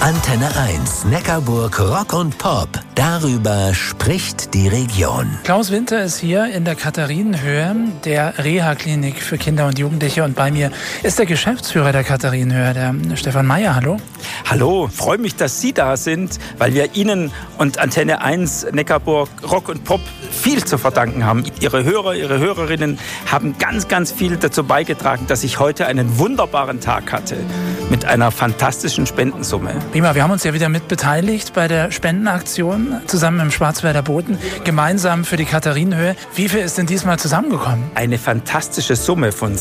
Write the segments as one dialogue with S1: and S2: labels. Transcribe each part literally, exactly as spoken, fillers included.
S1: Antenne eins, Neckarburg Rock und Pop. Darüber spricht die Region.
S2: Klaus Winter ist hier in der Katharinenhöhe, der Reha-Klinik für Kinder und Jugendliche. Und bei mir ist der Geschäftsführer der Katharinenhöhe, der Stefan Meyer. Hallo.
S3: Hallo, freue mich, dass Sie da sind, weil wir Ihnen und Antenne eins, Neckarburg Rock und Pop viel zu verdanken haben. Ihre Hörer, Ihre Hörerinnen haben ganz, ganz viel dazu beigetragen, dass ich heute einen wunderbaren Tag hatte mit einer fantastischen Spendensumme.
S2: Prima, wir haben uns ja wieder mit beteiligt bei der Spendenaktion zusammen im Schwarzwälder Boden, gemeinsam für die Katharinenhöhe. Wie viel ist denn diesmal zusammengekommen?
S3: Eine fantastische Summe von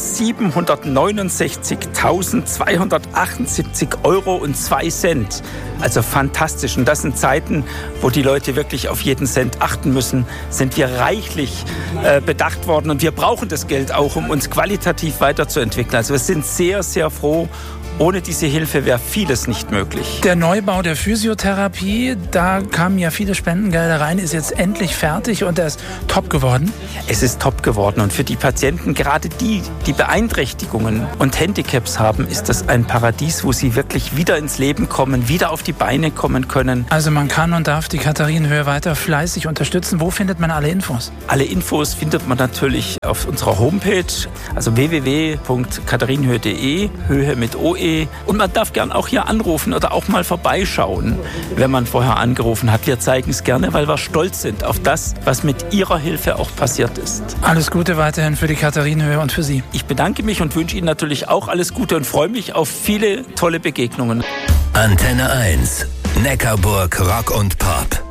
S3: siebenhundertneunundsechzigtausendzweihundertachtundsiebzig Euro und zwei Cent. Also fantastisch. Und das sind Zeiten, wo die Leute wirklich auf jeden Cent achten müssen, sind wir reichlich äh, bedacht worden. Und wir brauchen das Geld auch, um uns qualitativ weiterzuentwickeln. Also wir sind sehr, sehr froh. Ohne diese Hilfe wäre vieles nicht möglich.
S2: Der Neubau der Physiotherapie, da kamen ja viele Spendengelder rein, ist jetzt endlich fertig und er ist top geworden.
S3: Es ist top geworden und für die Patienten, gerade die, die Beeinträchtigungen und Handicaps haben, ist das ein Paradies, wo sie wirklich wieder ins Leben kommen, wieder auf die Beine kommen können.
S2: Also man kann und darf die Katharinenhöhe weiter fleißig unterstützen. Wo findet man alle Infos?
S3: Alle Infos findet man natürlich auf unserer Homepage, also w w w punkt katharinenhöhe punkt de, Höhe mit O E. Und man darf gern auch hier anrufen oder auch mal vorbeischauen, wenn man vorher angerufen hat. Wir zeigen es gerne, weil wir stolz sind auf das, was mit Ihrer Hilfe auch passiert ist.
S2: Alles Gute weiterhin für die Katharinenhöhe und für Sie.
S3: Ich bedanke mich und wünsche Ihnen natürlich auch alles Gute und freue mich auf viele tolle Begegnungen.
S1: Antenne eins, Neckarburg Rock und Pop.